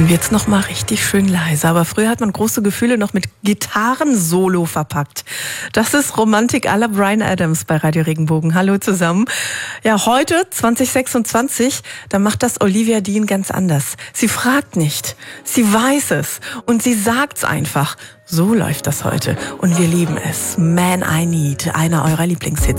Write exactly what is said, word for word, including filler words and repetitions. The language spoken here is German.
Dann wird's noch mal richtig schön leise. Aber früher hat man große Gefühle noch mit Gitarrensolo verpackt. Das ist Romantik à la Bryan Adams bei Radio Regenbogen. Hallo zusammen. Ja, heute, zwanzig sechsundzwanzig, da macht das Olivia Dean ganz anders. Sie fragt nicht, sie weiß es und sie sagt's einfach. So läuft das heute und wir lieben es. Man I Need, einer eurer Lieblingshits.